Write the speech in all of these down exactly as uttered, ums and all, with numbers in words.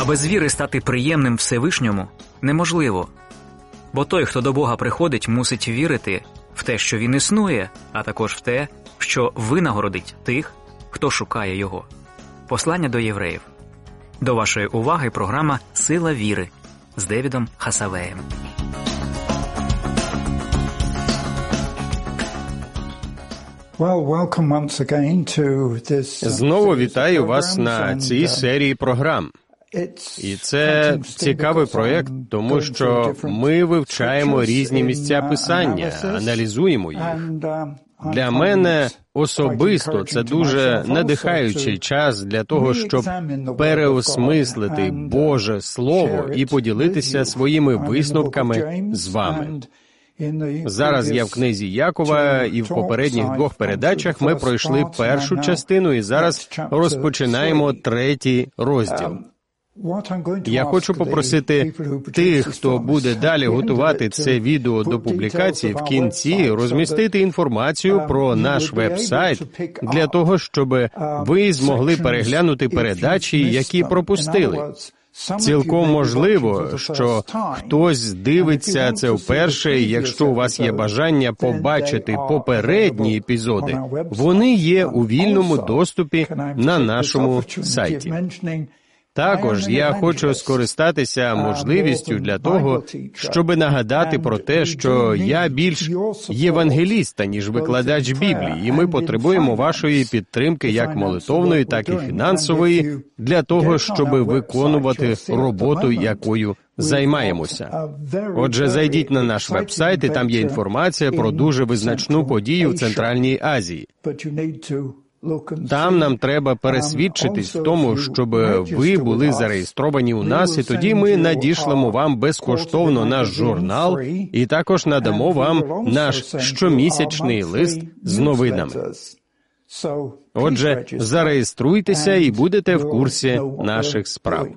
А без віри стати приємним Всевишньому неможливо. Бо той, хто до Бога приходить, мусить вірити в те, що Він існує, а також в те, що винагородить тих, хто шукає Його. Послання до євреїв. До вашої уваги програма «Сила віри» з Девідом Хасавеєм. Знову вітаю вас на цій серії програм. І це цікавий проєкт, тому що ми вивчаємо різні місця Писання, аналізуємо їх. Для мене особисто це дуже надихаючий час для того, щоб переосмислити Боже Слово і поділитися своїми висновками з вами. Зараз я в книзі Якова, і в попередніх двох передачах ми пройшли першу частину, і зараз розпочинаємо третій розділ. Я хочу попросити тих, хто буде далі готувати це відео до публікації, в кінці розмістити інформацію про наш веб-сайт для того, щоб ви змогли переглянути передачі, які пропустили. Цілком можливо, що хтось дивиться це вперше, і якщо у вас є бажання побачити попередні епізоди, вони є у вільному доступі на нашому сайті. Також я хочу скористатися можливістю для того, щоб нагадати про те, що я більш євангеліста, ніж викладач Біблії, і ми потребуємо вашої підтримки як молитовної, так і фінансової, для того, щоб виконувати роботу, якою займаємося. Отже, зайдіть на наш веб-сайт, і там є інформація про дуже визначну подію в Центральній Азії. Там нам треба пересвідчитись в тому, щоб ви були зареєстровані у нас, і тоді ми надішлемо вам безкоштовно наш журнал і також надамо вам наш щомісячний лист з новинами. Отже, зареєструйтеся і будете в курсі наших справ.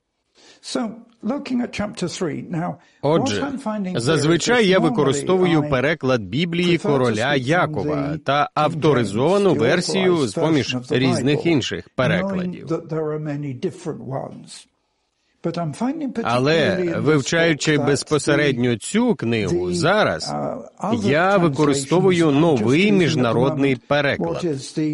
Отже, зазвичай я використовую переклад Біблії короля Якова та авторизовану версію з-поміж різних інших перекладів. Але, вивчаючи безпосередньо цю книгу зараз, я використовую новий міжнародний переклад.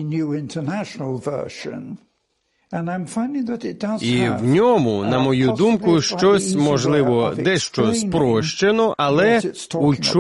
І в ньому, на мою думку, щось, можливо, дещо спрощено, але у